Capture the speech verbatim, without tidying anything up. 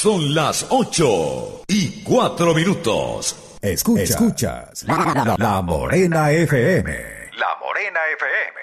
Son las ocho y cuatro minutos. Escuchas, Escuchas la, la, la Morena F M. La Morena F M.